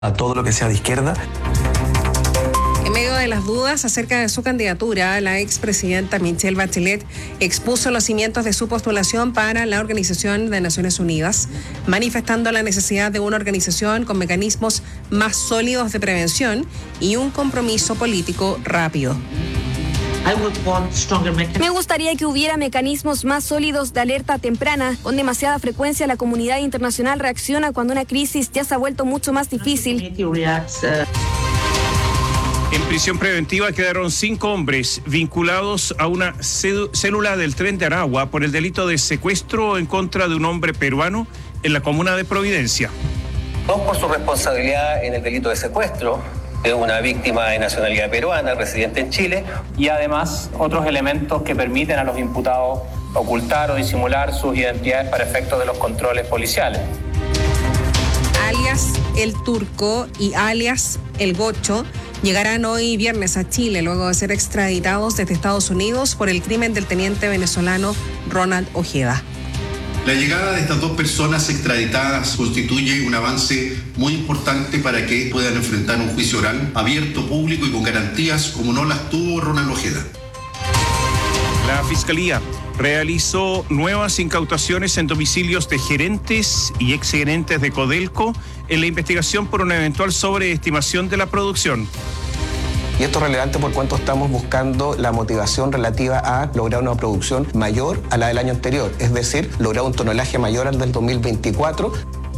a todo lo que sea de izquierda. En medio de las dudas acerca de su candidatura, la expresidenta Michelle Bachelet expuso los cimientos de su postulación para la Organización de Naciones Unidas, manifestando la necesidad de una organización con mecanismos más sólidos de prevención y un compromiso político rápido. Me gustaría que hubiera mecanismos más sólidos de alerta temprana. Con demasiada frecuencia la comunidad internacional reacciona cuando una crisis ya se ha vuelto mucho más difícil. En prisión preventiva quedaron 5 hombres vinculados a una célula del Tren de Aragua por el delito de secuestro en contra de un hombre peruano en la comuna de Providencia. 2 por su responsabilidad en el delito de secuestro de una víctima de nacionalidad peruana, residente en Chile. Y además otros elementos que permiten a los imputados ocultar o disimular sus identidades para efectos de los controles policiales. Alias El Turco y alias El Gocho llegarán hoy viernes a Chile luego de ser extraditados desde Estados Unidos por el crimen del teniente venezolano Ronald Ojeda. La llegada de estas 2 personas extraditadas constituye un avance muy importante para que puedan enfrentar un juicio oral abierto, público y con garantías como no las tuvo Ronald Ojeda. La Fiscalía realizó nuevas incautaciones en domicilios de gerentes y exgerentes de Codelco en la investigación por una eventual sobreestimación de la producción. Y esto es relevante por cuanto estamos buscando la motivación relativa a lograr una producción mayor a la del año anterior, es decir, lograr un tonelaje mayor al del 2024.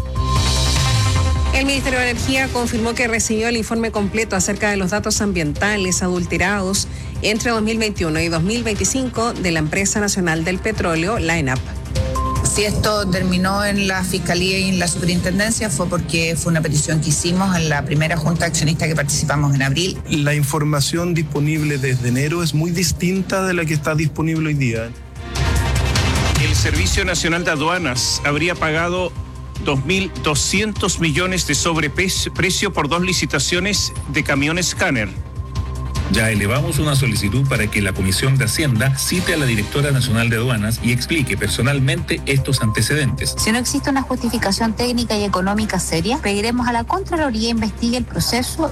El Ministerio de Energía confirmó que recibió el informe completo acerca de los datos ambientales adulterados entre 2021 y 2025 de la Empresa Nacional del Petróleo, la ENAP. Si esto terminó en la Fiscalía y en la Superintendencia fue porque fue una petición que hicimos en la primera junta accionista que participamos en abril. La información disponible desde enero es muy distinta de la que está disponible hoy día. El Servicio Nacional de Aduanas habría pagado 2.200 millones de sobreprecio por 2 licitaciones de camión escáner. Ya elevamos una solicitud para que la Comisión de Hacienda cite a la Directora Nacional de Aduanas y explique personalmente estos antecedentes. Si no existe una justificación técnica y económica seria, pediremos a la Contraloría investigue el proceso.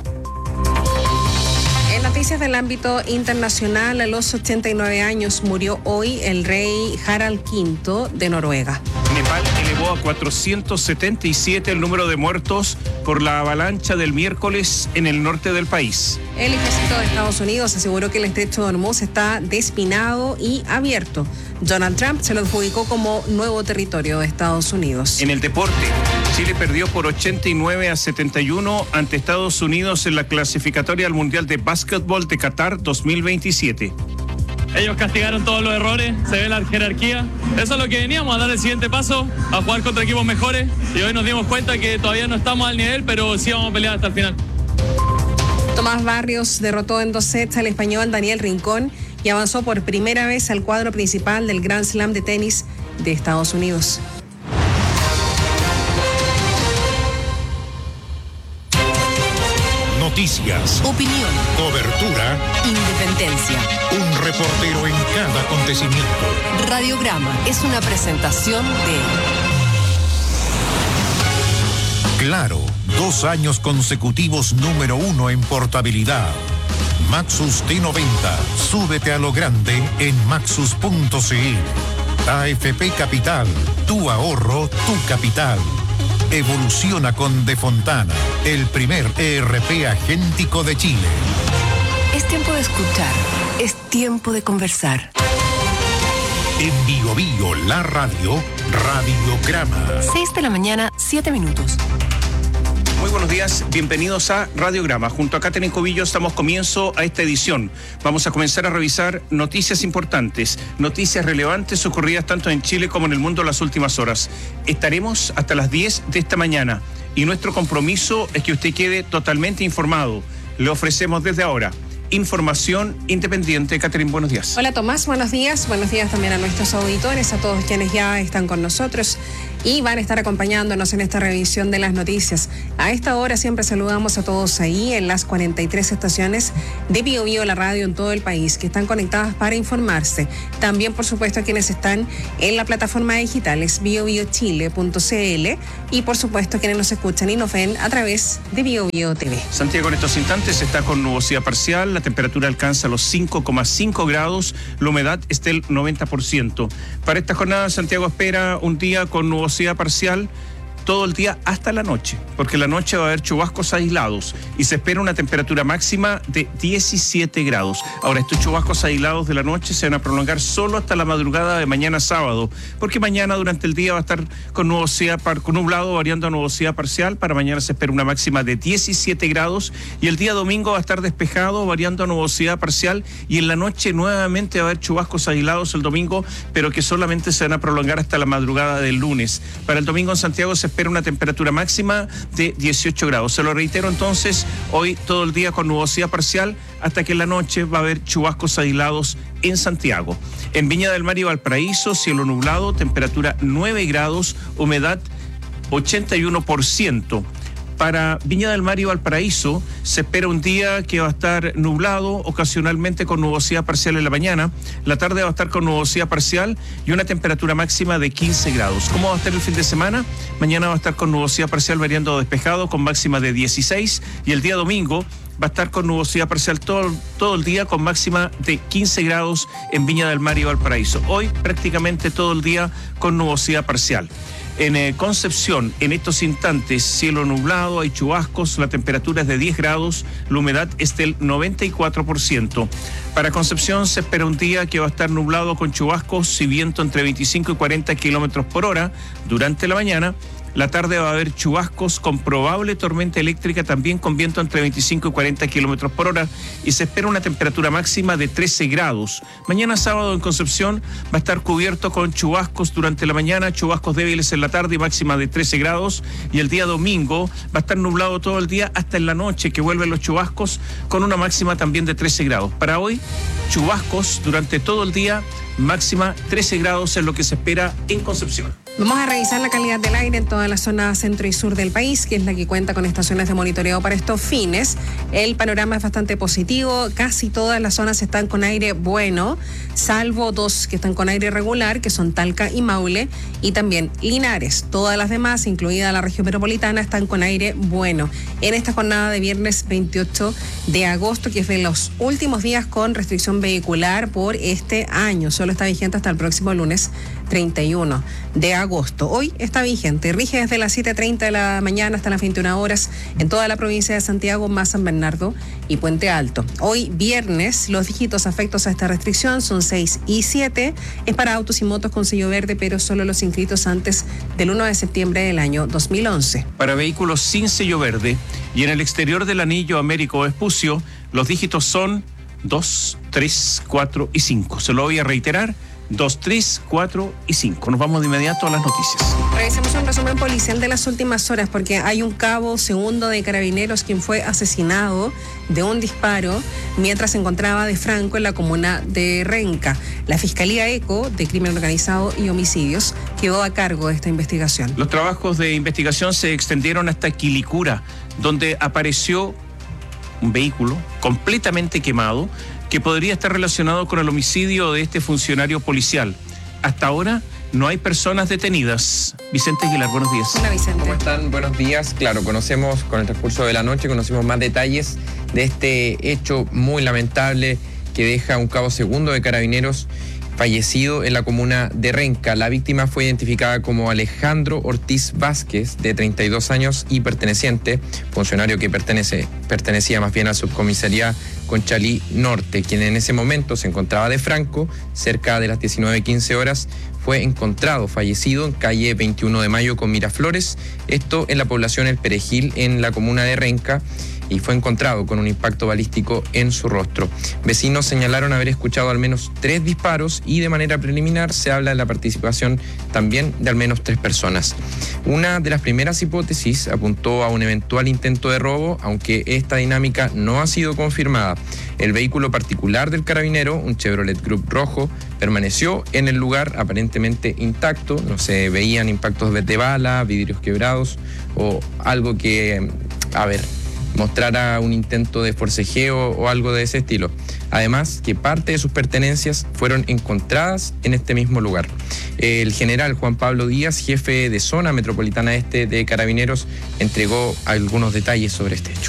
En noticias del ámbito internacional, a los 89 años murió hoy el rey Harald V de Noruega. Nepal elevó a 477 el número de muertos por la avalancha del miércoles en el norte del país. El ejército de Estados Unidos aseguró que el estrecho de Hormuz está despinado y abierto. Donald Trump se lo adjudicó como nuevo territorio de Estados Unidos. En el deporte, Chile perdió por 89-71 ante Estados Unidos en la clasificatoria al Mundial de Básquetbol de Qatar 2027. Ellos castigaron todos los errores, se ve la jerarquía. Eso es lo que veníamos, a dar el siguiente paso, a jugar contra equipos mejores. Y hoy nos dimos cuenta que todavía no estamos al nivel, pero sí vamos a pelear hasta el final. Tomás Barrios derrotó en 2 sets al español Daniel Rincón y avanzó por primera vez al cuadro principal del Grand Slam de tenis de Estados Unidos. Noticias, opinión, cobertura, independencia. Un reportero en cada acontecimiento. Radiograma es una presentación de Claro, 2 años consecutivos número 1 en portabilidad. Maxus T90, súbete a lo grande en maxus.cl. AFP Capital, tu ahorro, tu capital. Evoluciona con De Fontana, el primer ERP agéntico de Chile. Es tiempo de escuchar, es tiempo de conversar. En Bio Bio, la radio, Radiograma. 6 de la mañana, 7 minutos. Muy buenos días, bienvenidos a Radiograma. Junto a Catherine Cobillos damos comienzo a esta edición. Vamos a comenzar a revisar noticias importantes, noticias relevantes ocurridas tanto en Chile como en el mundo en las últimas horas. Estaremos hasta las 10 de esta mañana y nuestro compromiso es que usted quede totalmente informado. Le ofrecemos desde ahora información independiente. Catherine, buenos días. Hola Tomás, buenos días. Buenos días también a nuestros auditores, a todos quienes ya están con nosotros. y van a estar acompañándonos en esta revisión de las noticias. A esta hora siempre saludamos a todos ahí en las 43 estaciones de Bio Bio, la radio en todo el país, que están conectadas para informarse. También, por supuesto, a quienes están en la plataforma digital, es biobiochile.cl, y por supuesto quienes nos escuchan y nos ven a través de Bio Bio TV. Santiago en estos instantes está con nubosidad parcial, la temperatura alcanza los 5,5 grados, la humedad es del 90%. Para esta jornada, Santiago espera un día con nubosidad parcial todo el día hasta la noche, porque la noche va a haber chubascos aislados y se espera una temperatura máxima de 17 grados. Ahora, estos chubascos aislados de la noche se van a prolongar solo hasta la madrugada de mañana sábado, porque mañana durante el día va a estar con nublado variando a nubosidad parcial. Para mañana se espera una máxima de 17 grados y el día domingo va a estar despejado variando a nubosidad parcial, y en la noche nuevamente va a haber chubascos aislados el domingo, pero que solamente se van a prolongar hasta la madrugada del lunes. Para el domingo en Santiago se espera una temperatura máxima de 18 grados. Se lo reitero entonces, hoy todo el día con nubosidad parcial hasta que en la noche va a haber chubascos aislados en Santiago. En Viña del Mar y Valparaíso, cielo nublado, temperatura 9 grados, humedad 81%. Para Viña del Mar y Valparaíso se espera un día que va a estar nublado, ocasionalmente con nubosidad parcial en la mañana. La tarde va a estar con nubosidad parcial y una temperatura máxima de 15 grados. ¿Cómo va a estar el fin de semana? Mañana va a estar con nubosidad parcial variando despejado con máxima de 16, y el día domingo va a estar con nubosidad parcial todo el día con máxima de 15 grados en Viña del Mar y Valparaíso. Hoy prácticamente todo el día con nubosidad parcial. En Concepción, en estos instantes, cielo nublado, hay chubascos, la temperatura es de 10 grados, la humedad es del 94%. Para Concepción se espera un día que va a estar nublado con chubascos y viento entre 25 y 40 kilómetros por hora durante la mañana. La tarde va a haber chubascos con probable tormenta eléctrica, también con viento entre 25 y 40 kilómetros por hora, y se espera una temperatura máxima de 13 grados. Mañana sábado en Concepción va a estar cubierto con chubascos durante la mañana, chubascos débiles en la tarde y máxima de 13 grados. Y el día domingo va a estar nublado todo el día hasta en la noche, que vuelven los chubascos con una máxima también de 13 grados. Para hoy, chubascos durante todo el día, máxima 13 grados es lo que se espera en Concepción. Vamos a revisar la calidad del aire en toda la zona centro y sur del país, que es la que cuenta con estaciones de monitoreo para estos fines. El panorama es bastante positivo, casi todas las zonas están con aire bueno, salvo dos que están con aire regular, que son Talca y Maule, y también Linares. Todas las demás, incluida la región metropolitana, están con aire bueno. En esta jornada de viernes 28 de agosto, que es de los últimos días con restricción vehicular por este año, solo está vigente hasta el próximo lunes 31 de agosto. Hoy está vigente, rige desde las 7:30 de la mañana hasta las 21 horas en toda la provincia de Santiago, más San Bernardo y Puente Alto. Hoy viernes, los dígitos afectos a esta restricción son 6 y 7. Es para autos y motos con sello verde, pero solo los inscritos antes del 1 de septiembre del año 2011. Para vehículos sin sello verde y en el exterior del anillo Américo Vespucio, los dígitos son 2, 3, 4 y 5. Se lo voy a reiterar: 2, 3, 4 y 5. Nos vamos de inmediato a las noticias. Revisemos un resumen policial de las últimas horas, porque hay un cabo segundo de Carabineros quien fue asesinado de un disparo mientras se encontraba de franco en la comuna de Renca. La Fiscalía ECO de Crimen Organizado y Homicidios quedó a cargo de esta investigación. Los trabajos de investigación se extendieron hasta Quilicura, donde apareció un vehículo completamente quemado que podría estar relacionado con el homicidio de este funcionario policial. Hasta ahora no hay personas detenidas. Vicente Aguilar, buenos días. Hola, Vicente. ¿Cómo están? Buenos días. Claro, conocemos con el transcurso de la noche, conocimos más detalles de este hecho muy lamentable que deja un cabo segundo de Carabineros fallecido en la comuna de Renca. La víctima fue identificada como Alejandro Ortiz Vázquez, de 32 años y funcionario que pertenecía más bien a la subcomisaría Conchalí Norte, quien en ese momento se encontraba de franco, cerca de las 19:15 horas, fue encontrado fallecido en calle 21 de Mayo con Miraflores, esto en la población El Perejil, en la comuna de Renca. y fue encontrado con un impacto balístico en su rostro. Vecinos señalaron haber escuchado al menos 3 disparos y de manera preliminar se habla de la participación también de al menos 3 personas. Una de las primeras hipótesis apuntó a un eventual intento de robo, aunque esta dinámica no ha sido confirmada. El vehículo particular del carabinero, un Chevrolet Group rojo, permaneció en el lugar aparentemente intacto. No se veían impactos de bala, vidrios quebrados o algo que, mostrara un intento de forcejeo o algo de ese estilo. Además, que parte de sus pertenencias fueron encontradas en este mismo lugar. El general Juan Pablo Díaz, jefe de zona metropolitana este de Carabineros, entregó algunos detalles sobre este hecho.